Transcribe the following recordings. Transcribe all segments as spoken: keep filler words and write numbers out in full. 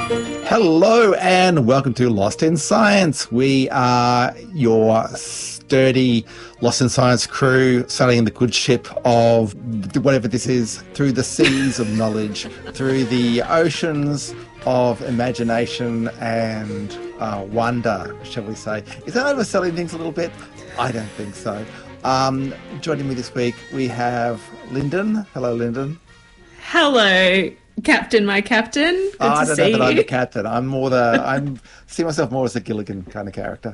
Hello and welcome to Lost in Science. We are your sturdy Lost in Science crew sailing in the good ship of whatever this is, through the seas of knowledge, through the oceans of imagination and uh, wonder, shall we say. Is that overselling things a little bit? I don't think so. Um, joining me this week, we have Lyndon. Hello, Lyndon. Hello, Captain, my captain. Good oh, to I don't see know that you. I'm the captain. I'm more the. I'm see myself more as a Gilligan kind of character.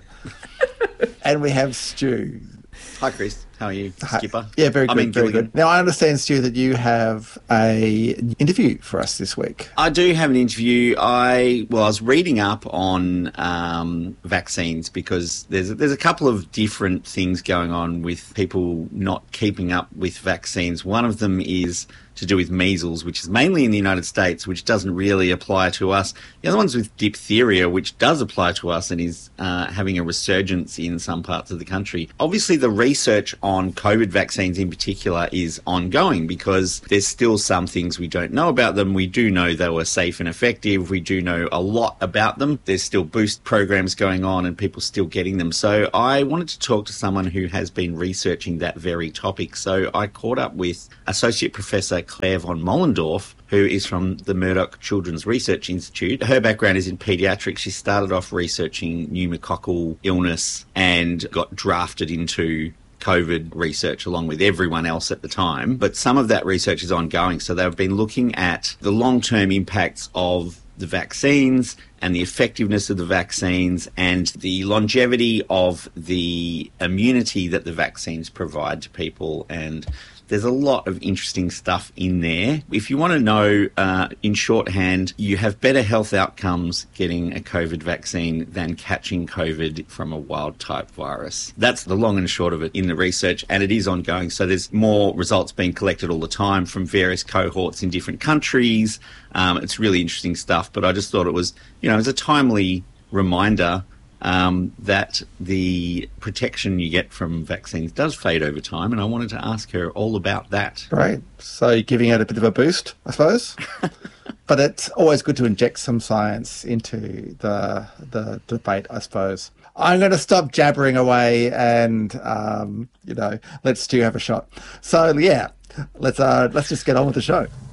And we have Stu. Hi, Chris. How are you, Hi. Skipper? Yeah, very good. I mean, very Gilligan. good. Now, I understand, Stu, that you have a interview for us this week. I do have an interview. I well, I was reading up on um, vaccines because there's there's a couple of different things going on with people not keeping up with vaccines. One of them is to do with measles, which is mainly in the United States, which doesn't really apply to us. The other one's with diphtheria, which does apply to us and is uh, having a resurgence in some parts of the country. Obviously, the research on COVID vaccines in particular is ongoing because there's still some things we don't know about them. We do know they were safe and effective. We do know a lot about them. There's still boost programs going on and people still getting them. So I wanted to talk to someone who has been researching that very topic. So I caught up with Associate Professor Claire von Mollendorf, who is from the Murdoch Children's Research Institute. Her background is in paediatrics. She started off researching pneumococcal illness and got drafted into COVID research along with everyone else at the time. But some of that research is ongoing. So they've been looking at the long-term impacts of the vaccines and the effectiveness of the vaccines and the longevity of the immunity that the vaccines provide to people. And there's a lot of interesting stuff in there. If you want to know, uh, in shorthand, you have better health outcomes getting a COVID vaccine than catching COVID from a wild-type virus. That's the long and short of it in the research, and it is ongoing. So there's more results being collected all the time from various cohorts in different countries. Um, it's really interesting stuff, but I just thought it was, you know, it was a timely reminder Um, that the protection you get from vaccines does fade over time, and I wanted to ask her all about that. Right. So you're giving it a bit of a boost, I suppose. But it's always good to inject some science into the the debate, I suppose. I'm going to stop jabbering away and, um, you know, let Stu have a shot. So, yeah, let's uh, let's just get on with the show.